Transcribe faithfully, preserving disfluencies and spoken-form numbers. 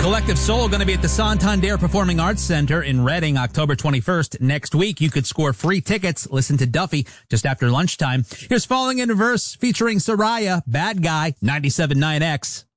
Collective Soul going to be at the Santander Performing Arts Center in Reading, October twenty-first. Next week, you could score free tickets. Listen to Duffy just after lunchtime. Here's Falling in Reverse featuring Soraya, Bad Guy, ninety-seven point nine X.